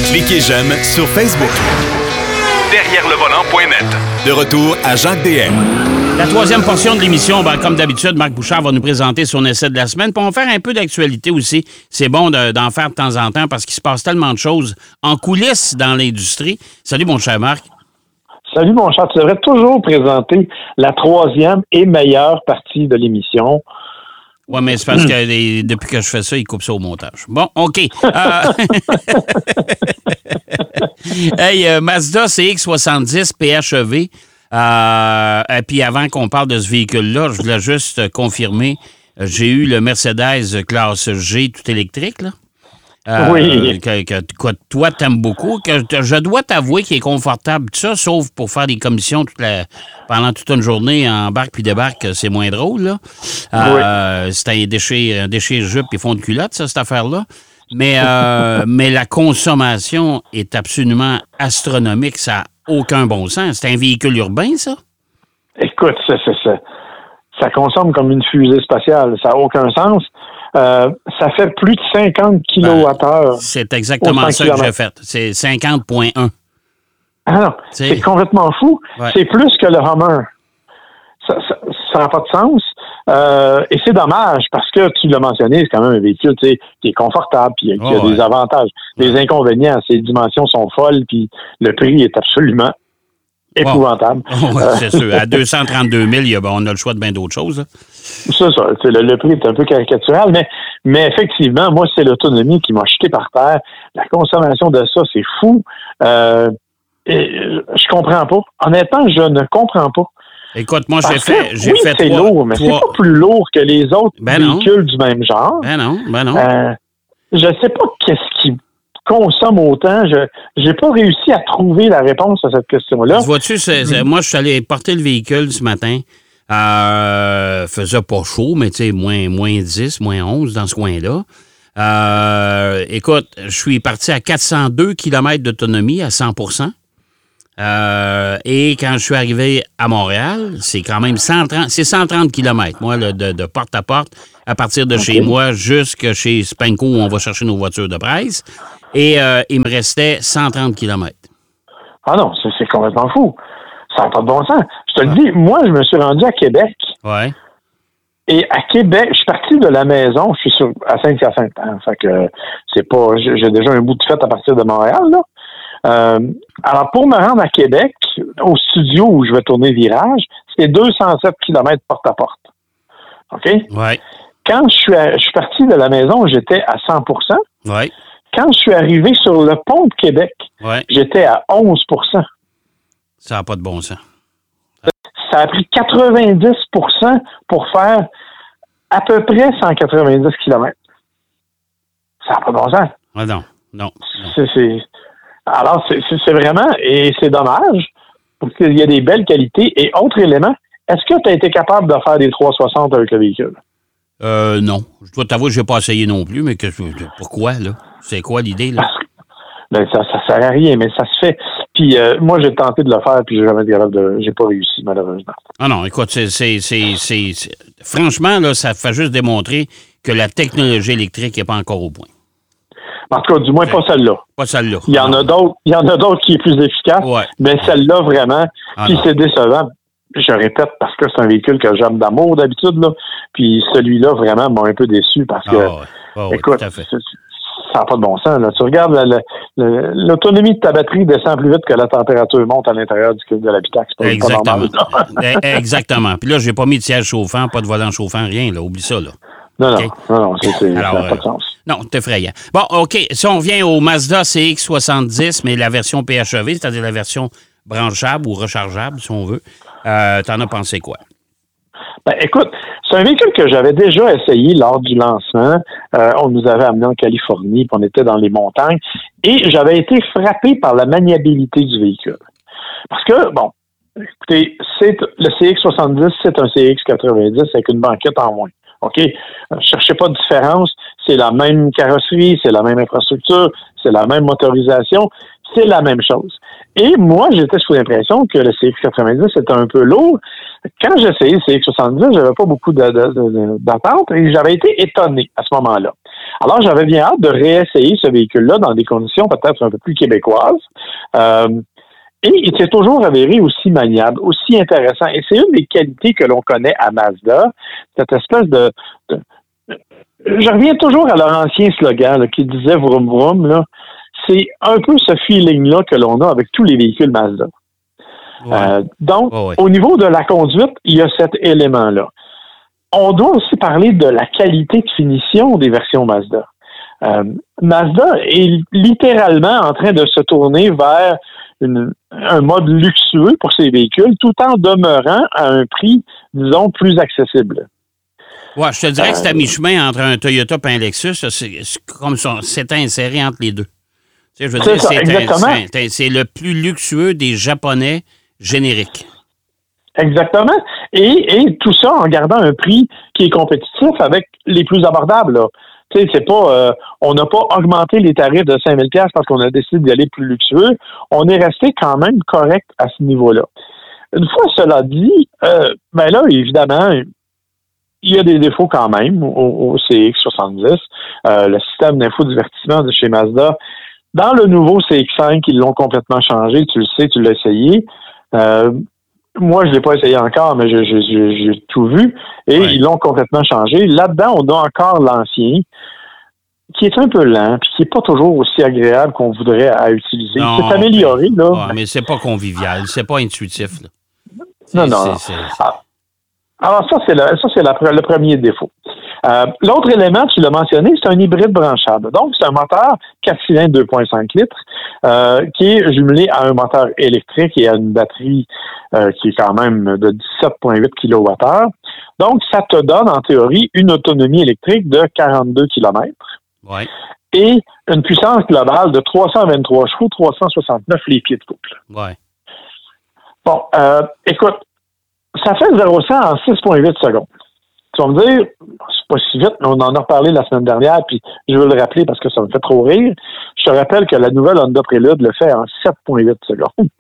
Cliquez j'aime sur Facebook. Derrière le volant.net. De retour à Jacques DM. La troisième portion de l'émission, comme d'habitude, Marc Bouchard va nous présenter son essai de la semaine. Puis on va faire un peu d'actualité aussi. C'est bon d'en faire de temps en temps parce qu'il se passe tellement de choses en coulisses dans l'industrie. Salut, mon cher Marc. Salut, mon cher. Tu devrais toujours présenter la troisième et meilleure partie de l'émission. Oui, mais c'est parce que depuis que je fais ça, il coupe ça au montage. Bon, OK. Hey, Mazda CX-70 PHEV. Et puis avant qu'on parle de ce véhicule-là, je voulais juste confirmer, j'ai eu le Mercedes classe G tout électrique, là. Oui. Que toi, t'aimes beaucoup. Que je dois t'avouer qu'il est confortable, tout ça, sauf pour faire des commissions pendant toute une journée en barque puis débarque, c'est moins drôle, là. Oui. C'est un déchet jupe et fond de culotte, ça, cette affaire-là. Mais la consommation est absolument astronomique. Ça n'a aucun bon sens. C'est un véhicule urbain, ça? Écoute, ça consomme comme une fusée spatiale. Ça n'a aucun sens. Ça fait plus de 50 kWh. C'est exactement ça que j'ai fait. C'est 50,1. Ah non, c'est complètement fou. Ouais. C'est plus que le Hummer. Ça n'a pas de sens. Et c'est dommage parce que, tu l'as mentionné, c'est quand même un véhicule qui est confortable puis qui a des avantages. Les inconvénients, ses dimensions sont folles puis le prix est absolument épouvantable. C'est sûr. À 232 000, on a le choix de bien d'autres choses. Là. C'est ça. Le prix est un peu caricatural, mais effectivement, moi, c'est l'autonomie qui m'a jeté par terre. La consommation de ça, c'est fou. Et je comprends pas. Honnêtement, je ne comprends pas. Écoute, moi, j'ai fait c'est lourd, mais c'est pas plus lourd que les autres véhicules du même genre. Ben non. Je sais pas qu'est-ce qui consomme autant. J'ai pas réussi à trouver la réponse à cette question-là. Vois-tu, moi, je suis allé porter le véhicule ce matin. Faisait pas chaud, mais tu sais, moins 10, moins 11 dans ce coin-là. Écoute, je suis parti à 402 km d'autonomie à 100 %. Et quand je suis arrivé à Montréal, c'est quand même 130 km, moi, de porte à porte, à partir de chez moi jusqu'à chez Spanco, où on va chercher nos voitures de presse. Et il me restait 130 km. Ah non, c'est complètement fou. Ça n'a pas de bon sens. Je te le dis, moi, je me suis rendu à Québec. Ouais. Et à Québec, je suis parti de la maison, je suis à Saint-Hyacinthe. Fait que c'est pas. J'ai déjà un bout de fête à partir de Montréal, là. Alors, pour me rendre à Québec, au studio où je vais tourner Virage, c'est 207 km porte à porte. OK? Ouais. Quand je suis parti de la maison, j'étais à 100 %. Ouais. Quand je suis arrivé sur le pont de Québec, j'étais à 11 %. Ça n'a pas de bon sens. Ça a pris 90 % pour faire à peu près 190 km. Ça n'a pas de bon sens. Ah non. Alors, c'est vraiment, et c'est dommage, parce qu'il y a des belles qualités. Et autre élément, est-ce que tu as été capable de faire des 360 avec le véhicule? Non. Je dois t'avouer que je n'ai pas essayé non plus, mais pourquoi, là? C'est quoi l'idée, là? Ben, ça sert à rien, mais ça se fait. Puis moi, j'ai tenté de le faire, puis j'ai pas réussi, malheureusement. Ah non, écoute, franchement, là, ça fait juste démontrer que la technologie électrique n'est pas encore au point. En tout cas, du moins, pas celle-là. Pas celle-là. Il y en a d'autres qui est plus efficace, mais celle-là, vraiment, puis c'est décevant. Je répète, parce que c'est un véhicule que j'aime d'amour d'habitude, là. Puis celui-là, vraiment, m'a un peu déçu parce que, écoute, ça n'a pas de bon sens. Là. Tu regardes l'autonomie de ta batterie descend plus vite que la température monte à l'intérieur de l'habitacle. C'est pas normal. Exactement. Puis là, j'ai pas mis de siège chauffant, pas de volant chauffant, rien. Là. Oublie ça. Là. Non, ça n'a pas de sens. Non, c'est effrayant. Bon, OK. Si on revient au Mazda CX-70, mais la version PHEV, c'est-à-dire la version branchable ou rechargeable, si on veut, t'en as pensé quoi? Ben, écoute, c'est un véhicule que j'avais déjà essayé lors du lancement. On nous avait amené en Californie, puis on était dans les montagnes, et j'avais été frappé par la maniabilité du véhicule. Parce que, bon, écoutez, le CX-70, c'est un CX-90 avec une banquette en moins. OK? Cherchez pas de différence. C'est la même carrosserie, c'est la même infrastructure, c'est la même motorisation, c'est la même chose. Et moi, j'étais sous l'impression que le CX-90 était un peu lourd. Quand j'ai essayé le CX-70, j'avais pas beaucoup d'attente et j'avais été étonné à ce moment-là. Alors, j'avais bien hâte de réessayer ce véhicule-là dans des conditions peut-être un peu plus québécoises. Et il s'est toujours avéré aussi maniable, aussi intéressant. Et c'est une des qualités que l'on connaît à Mazda, cette espèce de je reviens toujours à leur ancien slogan là, qui disait « vroom vroom ». Là. C'est un peu ce feeling-là que l'on a avec tous les véhicules Mazda. Ouais. Donc, au niveau de la conduite, il y a cet élément-là. On doit aussi parler de la qualité de finition des versions Mazda. Mazda est littéralement en train de se tourner vers un mode luxueux pour ses véhicules, tout en demeurant à un prix, disons, plus accessible. Ouais, je te dirais que c'est à mi-chemin entre un Toyota et un Lexus. C'est comme ça, c'est inséré entre les deux. Tu sais, je veux dire, c'est le plus luxueux des Japonais génériques. Exactement. Et tout ça en gardant un prix qui est compétitif avec les plus abordables. Là. Tu sais, c'est pas, on n'a pas augmenté les tarifs de 5 000 $ parce qu'on a décidé d'y aller plus luxueux. On est resté quand même correct à ce niveau-là. Une fois cela dit, ben là, évidemment, il y a des défauts quand même au CX-70. Le système d'infodivertissement de chez Mazda, dans le nouveau CX-5, ils l'ont complètement changé. Tu le sais, tu l'as essayé. Moi, je ne l'ai pas essayé encore, mais j'ai tout vu. Et ils l'ont complètement changé. Là-dedans, on a encore l'ancien, qui est un peu lent, puis qui n'est pas toujours aussi agréable qu'on voudrait à utiliser. Non, c'est amélioré, là. Ouais, mais c'est pas convivial, c'est pas intuitif. Là. Non. Alors, ça, c'est le premier défaut. L'autre élément, tu l'as mentionné, c'est un hybride branchable. Donc, c'est un moteur 4 cylindres 2,5 litres qui est jumelé à un moteur électrique et à une batterie qui est quand même de 17,8 kWh. Donc, ça te donne, en théorie, une autonomie électrique de 42 km. Ouais. Et une puissance globale de 323 chevaux, 369 les pieds de couple. Ouais. Bon, écoute, ça fait 0-100 en 6,8 secondes. Tu vas me dire, c'est pas si vite, mais on en a reparlé la semaine dernière, puis je veux le rappeler parce que ça me fait trop rire. Je te rappelle que la nouvelle Honda Prelude le fait en 7,8 secondes.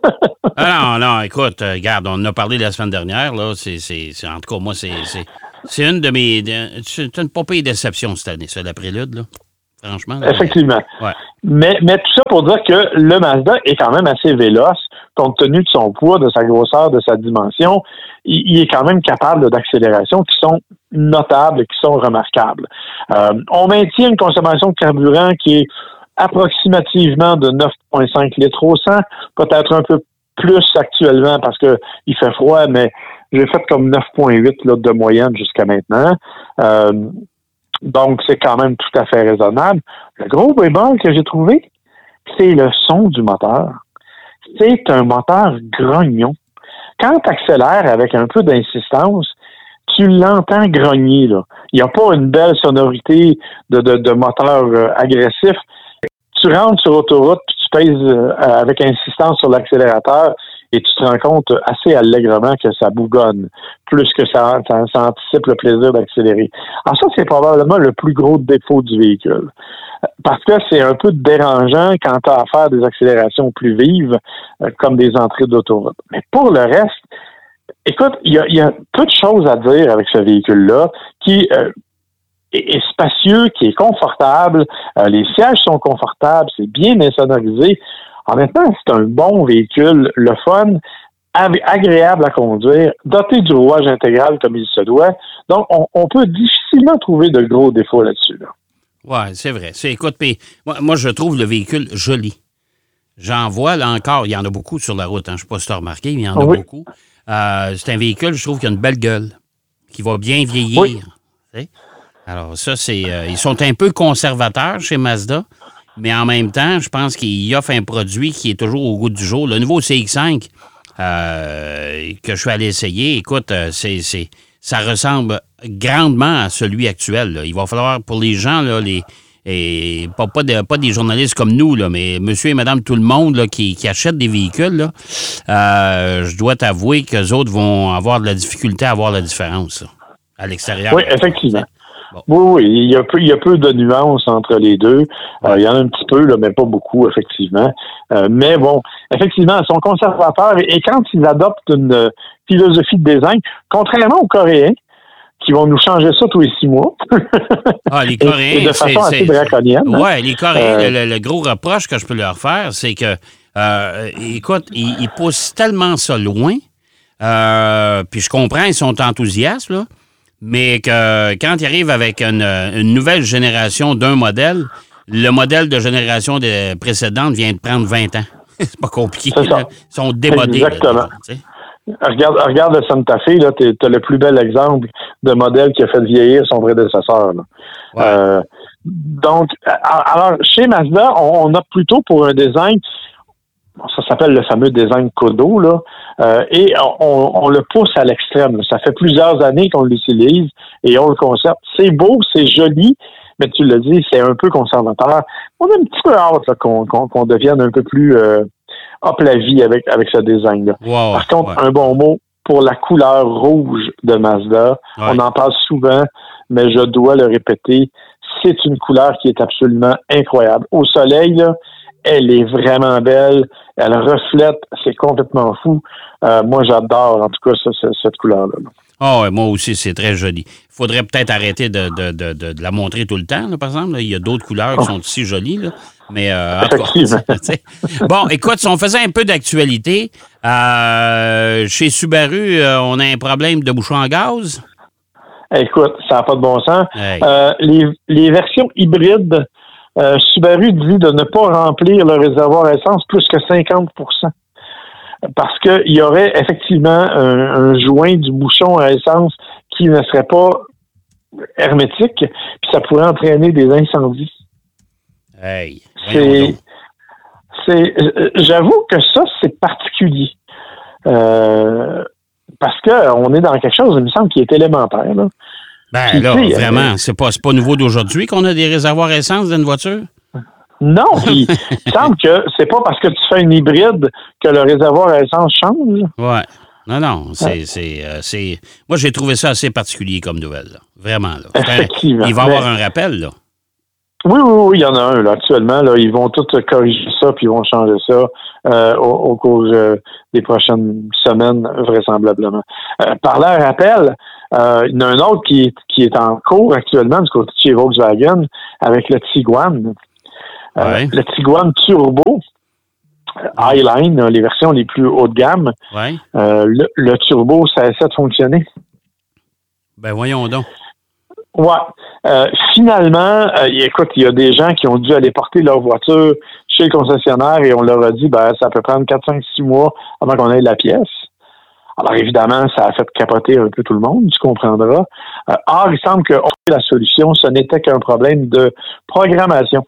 Non, écoute, regarde, on en a parlé la semaine dernière, là. C'est en tout cas, moi, c'est une de mes. C'est une pas pire déception cette année, ça, la Prélude, là. Franchement. Là, effectivement. Ouais. Mais tout ça pour dire que le Mazda est quand même assez véloce, compte tenu de son poids, de sa grosseur, de sa dimension. Il est quand même capable d'accélérations qui sont notables, qui sont remarquables. On maintient une consommation de carburant qui est approximativement de 9,5 litres au 100, peut-être un peu plus actuellement parce que il fait froid, mais j'ai fait comme 9,8 là, de moyenne jusqu'à maintenant. Donc, c'est quand même tout à fait raisonnable. Le gros bémol que j'ai trouvé, c'est le son du moteur. C'est un moteur grognon. Quand tu accélères avec un peu d'insistance, tu l'entends grogner, là. Il n'y a pas une belle sonorité de moteur agressif. Tu rentres sur l'autoroute, puis tu pèses avec insistance sur l'accélérateur et tu te rends compte assez allègrement que ça bougonne, plus que ça anticipe le plaisir d'accélérer. Alors ça, c'est probablement le plus gros défaut du véhicule. Parce que c'est un peu dérangeant quand tu as à faire des accélérations plus vives, comme des entrées d'autoroute. Mais pour le reste, écoute, il y a peu de choses à dire avec ce véhicule-là qui est spacieux, qui est confortable, les sièges sont confortables, c'est bien insonorisé. Honnêtement, c'est un bon véhicule, le fun, agréable à conduire, doté du rouage intégral comme il se doit. Donc, on peut difficilement trouver de gros défauts là-dessus. Là. Oui, c'est vrai. Écoute, moi, je trouve le véhicule joli. J'en vois, là encore, il y en a beaucoup sur la route. Hein. Je ne sais pas si tu as remarqué, mais il y en a beaucoup. C'est un véhicule, je trouve, qui a une belle gueule, qui va bien vieillir. Oui. Alors, ça, c'est. Ils sont un peu conservateurs chez Mazda, mais en même temps, je pense qu'ils offrent un produit qui est toujours au goût du jour. Le nouveau CX-5 que je suis allé essayer, écoute, ça ressemble grandement à celui actuel. Là. Il va falloir, pour les gens, là, pas des journalistes comme nous, là, mais monsieur et madame tout le monde là, qui achètent des véhicules, là, je dois t'avouer qu'eux autres vont avoir de la difficulté à voir la différence là, à l'extérieur. Oui, effectivement. Bon. Oui, il y a peu de nuances entre les deux. Il y en a un petit peu, là, mais pas beaucoup, effectivement. Mais bon, effectivement, ils sont conservateurs et quand ils adoptent une philosophie de design, contrairement aux Coréens, qu'ils vont nous changer ça tous les 6 mois. Ah, les Coréens, et de façon assez draconienne. Oui, les Coréens, le gros reproche que je peux leur faire, c'est que, écoute, ils poussent tellement ça loin, puis je comprends, ils sont enthousiastes, là, mais que quand ils arrivent avec une nouvelle génération d'un modèle, le modèle de génération précédente vient de prendre 20 ans. C'est pas compliqué. C'est ça. Ils sont démodés. Exactement. Regarde le Santa Fe, là, t'as le plus bel exemple de modèle qui a fait vieillir son prédécesseur. Là. Ouais. Donc, alors, chez Mazda, on a plutôt pour un design, ça s'appelle le fameux design Kodo, là, et on le pousse à l'extrême. Là. Ça fait plusieurs années qu'on l'utilise et on le conserve. C'est beau, c'est joli, mais tu l'as dit, c'est un peu conservateur. On a un petit peu hâte là, qu'on devienne un peu plus hop la vie avec ce design-là. Wow, par contre, un bon mot pour la couleur rouge de Mazda. Ouais. On en parle souvent, mais je dois le répéter, c'est une couleur qui est absolument incroyable. Au soleil, là, elle est vraiment belle. Elle reflète, c'est complètement fou. Moi, j'adore, en tout cas, cette couleur-là. Ah ouais, moi aussi, c'est très joli. Il faudrait peut-être arrêter de la montrer tout le temps, là, par exemple. Là. Il y a d'autres couleurs qui sont aussi jolies, là. Mais en tout cas, bon, écoute, si on faisait un peu d'actualité, chez Subaru, on a un problème de bouchon à gaz? Écoute, ça n'a pas de bon sens. Hey. Les versions hybrides, Subaru dit de ne pas remplir le réservoir à essence plus que 50 %. Parce qu'il y aurait effectivement un joint du bouchon à essence qui ne serait pas hermétique, puis ça pourrait entraîner des incendies. Hey, j'avoue que ça, c'est particulier. Parce qu'on est dans quelque chose, il me semble, qui est élémentaire. Là. Ben puis, là, vraiment, c'est pas nouveau d'aujourd'hui qu'on a des réservoirs à essence dans une voiture? Non, puis il semble que c'est pas parce que tu fais une hybride que le réservoir à essence change. Ouais. Non, c'est... Moi, j'ai trouvé ça assez particulier comme nouvelle, là. Vraiment, là. Effectivement. Il va y avoir un rappel, là. Oui, il y en a un, là, actuellement. Là, ils vont tous corriger ça, puis ils vont changer ça au cours des prochaines semaines, vraisemblablement. Par leur rappel, il y en a un autre qui est en cours actuellement du côté de chez Volkswagen avec le Tiguan. Ouais. Le Tiguan Turbo, Highline, les versions les plus haut de gamme, Ouais. le Turbo, ça essaie de fonctionner. Ben voyons donc. Ouais. Finalement, écoute, il y a des gens qui ont dû aller porter leur voiture chez le concessionnaire et on leur a dit, ça peut prendre 4, 5, 6 mois avant qu'on ait la pièce. Alors évidemment, ça a fait capoter un peu tout le monde, tu comprendras. Or, il semble que la solution, ce n'était qu'un problème de programmation.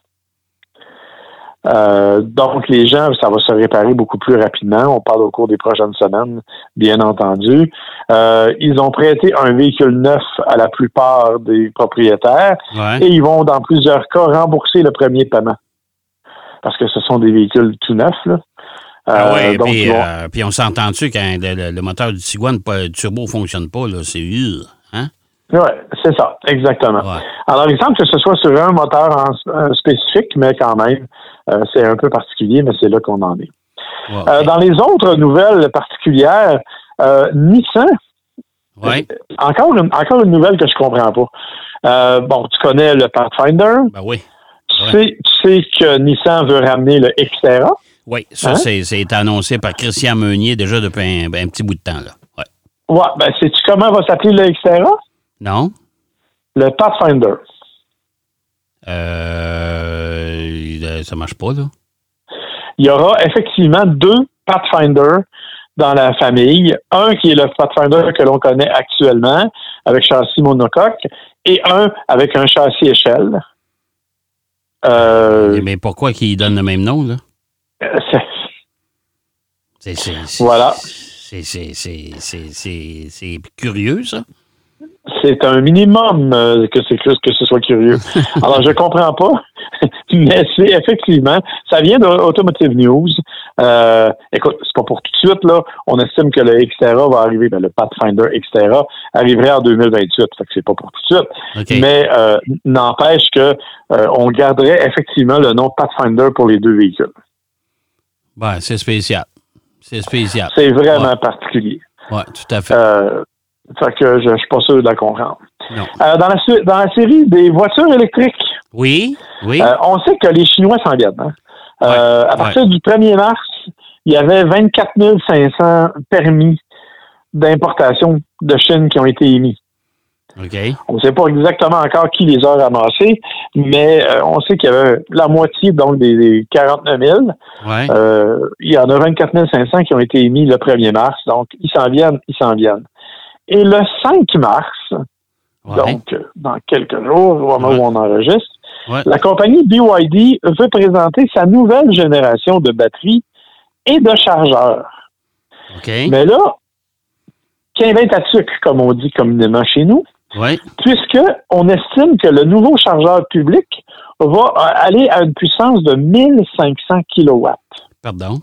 Donc, les gens, ça va se réparer beaucoup plus rapidement. On parle au cours des prochaines semaines, bien entendu. Ils ont prêté un véhicule neuf à la plupart des propriétaires et ils vont, dans plusieurs cas, rembourser le premier paiement. Parce que ce sont des véhicules tout neufs, là. Donc, puis on s'entend-tu quand le moteur du Tiguan turbo ne fonctionne pas, là, c'est hein? Oui, c'est ça, exactement. Ouais. Alors, il semble que ce soit sur un moteur spécifique, mais quand même, c'est un peu particulier, mais c'est là qu'on en est. Ouais. Dans les autres nouvelles particulières, Nissan, encore une nouvelle que je comprends pas. Tu connais le Pathfinder. Ben oui. Tu sais que Nissan veut ramener le Xterra. Oui, ça, c'est annoncé par Christian Meunier déjà depuis un petit bout de temps, là. Ouais, sais-tu comment va s'appeler le Xterra? Non. Le Pathfinder. Ça marche pas, là. Il y aura effectivement 2 Pathfinder dans la famille. Un qui est le Pathfinder que l'on connaît actuellement, avec châssis monocoque, et un avec un châssis échelle. Mais pourquoi qu'il donne le même nom, là? Voilà. C'est curieux, ça. C'est un minimum que ce soit curieux. Alors, je comprends pas, mais c'est effectivement, ça vient d'Automotive News. Écoute, c'est pas pour tout de suite, là. On estime que le Xterra va arriver, le Pathfinder Xterra arriverait en 2028. Fait que c'est pas pour tout de suite. Okay. Mais n'empêche que on garderait effectivement le nom Pathfinder pour les 2 véhicules. Ben, c'est spécial. C'est spécial. C'est vraiment particulier. Oui, tout à fait. Fait que je suis pas sûr de la comprendre. Non. Dans la série des voitures électriques, Oui. on sait que les Chinois s'en viennent. Hein? À partir du 1er mars, il y avait 24 500 permis d'importation de Chine qui ont été émis. OK. On ne sait pas exactement encore qui les a ramassés, mais on sait qu'il y avait la moitié donc des 49 000. Ouais. Il y en a 24 500 qui ont été émis le 1er mars, donc ils s'en viennent. Et le 5 mars, donc dans quelques jours, au moment où on enregistre, la compagnie BYD veut présenter sa nouvelle génération de batteries et de chargeurs. OK. Mais là, qu'un vin à sucre, comme on dit communément chez nous, puisque on estime que le nouveau chargeur public va aller à une puissance de 1500 kW. Pardon?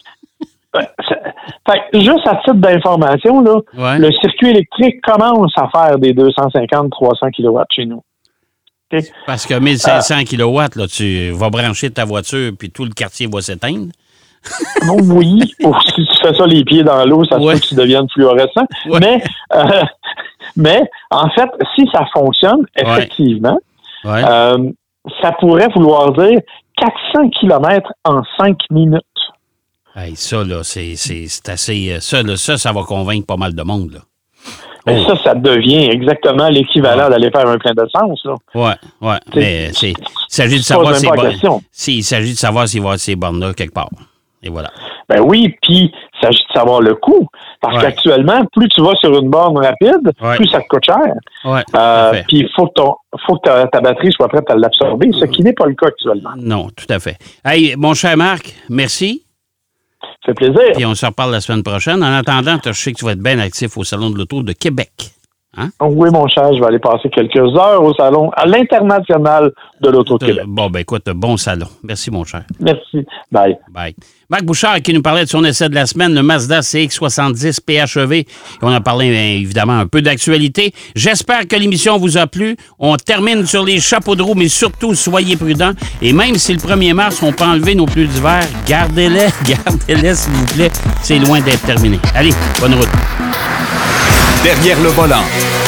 Juste à titre d'information, là, le circuit électrique commence à faire des 250-300 kW chez nous. Okay? Parce que 1500 kW, là, tu vas brancher ta voiture puis tout le quartier va s'éteindre. Oui, si tu fais ça les pieds dans l'eau, ça se peut que tu deviennes fluorescent. Mais en fait, si ça fonctionne, effectivement, ça pourrait vouloir dire 400 km en 5 minutes. Hey, ça, là, c'est assez... Ça va convaincre pas mal de monde, là. Ça devient exactement l'équivalent d'aller faire un plein d'essence, là. Oui. Mais il s'agit de savoir s'il va y avoir ces bornes-là quelque part. Et voilà. Ben oui, puis il s'agit de savoir le coût. Parce qu'actuellement, plus tu vas sur une borne rapide, plus ça te coûte cher. Puis il faut que ta batterie soit prête à l'absorber, ce qui n'est pas le cas actuellement. Non, tout à fait. Hey, mon cher Marc, merci. Ça fait plaisir. Puis on se reparle la semaine prochaine. En attendant, je sais que tu vas être bien actif au Salon de l'Auto de Québec. Hein? Oui, mon cher, je vais aller passer quelques heures au salon à l'international de l'Auto de Québec. Bon, ben écoute, bon salon. Merci, mon cher. Merci. Bye. Marc Bouchard qui nous parlait de son essai de la semaine, le Mazda CX-70 PHEV. Et on a parlé, évidemment, un peu d'actualité. J'espère que l'émission vous a plu. On termine sur les chapeaux de roue, mais surtout, soyez prudents. Et même si le 1er mars, on peut enlever nos pneus d'hiver, gardez-les, s'il vous plaît. C'est loin d'être terminé. Allez, bonne route. Derrière le volant.